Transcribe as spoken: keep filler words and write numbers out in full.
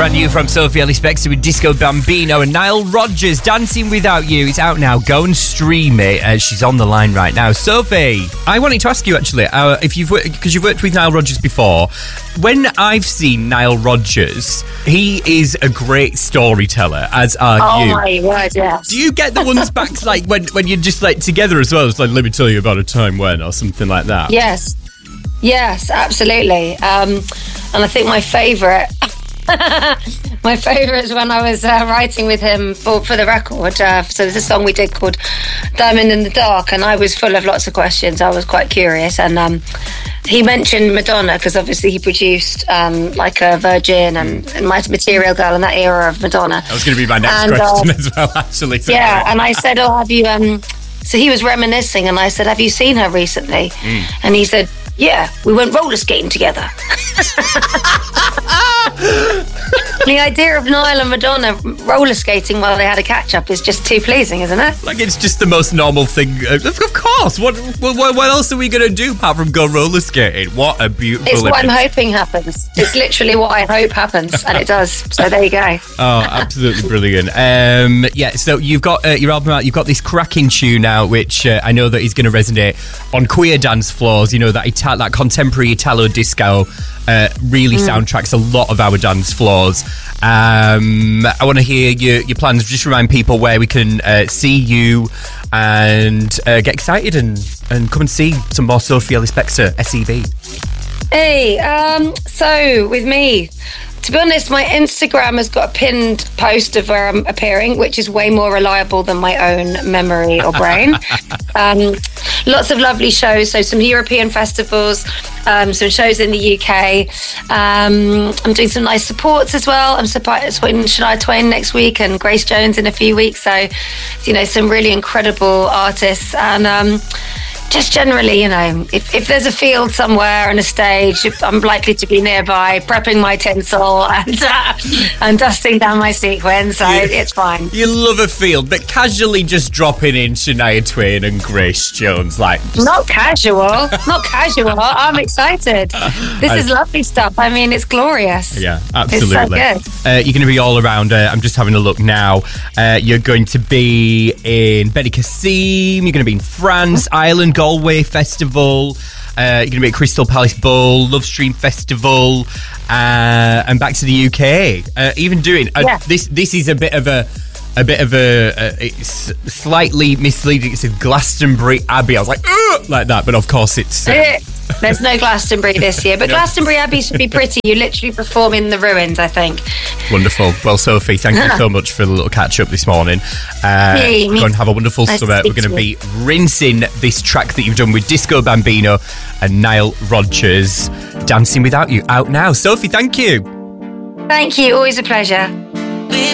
Brand new from Sophie Ellis-Bextor with Disco Bambino and Nile Rodgers, Dancing Without You. It's out now. Go and stream it. Uh, she's on the line right now. Sophie, I wanted to ask you actually, uh, if you've worked, because you've worked with Nile Rodgers before. When I've seen Nile Rodgers, he is a great storyteller, as are oh you. Oh my word, yes. Do you get the ones back like when, when you're just like together as well? It's like, let me tell you about a time when, or something like that. Yes. Yes, absolutely. Um, and I think my favourite, my favourite is when I was uh, writing with him for, for the record. Uh, so there's a song we did called Diamond in the Dark, and I was full of lots of questions. I was quite curious, and um, he mentioned Madonna because obviously he produced um, like a Virgin and, and My Material Girl in that era of Madonna. That was going to be my next and, question uh, as well, actually. So yeah, and I said, oh, have you... Um, so he was reminiscing, and I said, have you seen her recently? Mm. And he said, yeah, we went roller skating together. The idea of Niall and Madonna roller skating while they had a catch-up is just too pleasing, isn't it? Like, it's just the most normal thing. Of, of course. What, what what else are we going to do apart from go roller skating? What a beautiful It's image. what I'm hoping happens. It's literally what I hope happens, and it does. So there you go. Oh, absolutely brilliant. Um, yeah, so you've got uh, your album out. You've got this cracking tune out, which uh, I know that is going to resonate on queer dance floors. You know, that Ita- that contemporary Italo disco uh, really mm. soundtracks a lot of our dance floors. Um, I want to hear your, your plans. Just remind people where we can uh, see you and uh, get excited and, and come and see some more Sophie Ellis-Bextor, S E V. Hey, um, so with me, to be honest, my Instagram has got a pinned post of where I'm appearing, which is way more reliable than my own memory or brain. um, lots of lovely shows, so some European festivals, um, some shows in the U K. Um, I'm doing some nice supports as well. I'm supporting Shania Twain next week and Grace Jones in a few weeks. So, you know, some really incredible artists. And um, just generally, you know, if, if there's a field somewhere and a stage, I'm likely to be nearby, prepping my tinsel and uh, and dusting down my sequins, so you, it's fine. You love a field, but casually just dropping in Shania Twain and Grace Jones, like... Just... Not casual, not casual. I'm excited. This I, is lovely stuff. I mean, it's glorious. Yeah, absolutely. It's so good. Uh, you're going to be all around. Uh, I'm just having a look now. Uh, you're going to be in Benicassim, you're going to be in France, Ireland, Galway Festival, uh, you're going to be at Crystal Palace Bowl, Love Stream Festival, uh, and back to the U K. Uh, even doing uh, yeah. this. This is a bit of a a bit of a, a it's slightly misleading. It's a Glastonbury Abbey. I was like, ugh! Like that, but of course it's. Uh, There's no Glastonbury this year, but no. Glastonbury Abbey should be pretty. You literally perform in the ruins, I think. Wonderful. Well, Sophie, thank you so much for the little catch-up this morning. Uh, hey, go and have a wonderful nice summer. We're going to be rinsing this track that you've done with Disco Bambino and Nile Rodgers, Dancing Without You, out now. Sophie, thank you. Thank you. Always a pleasure.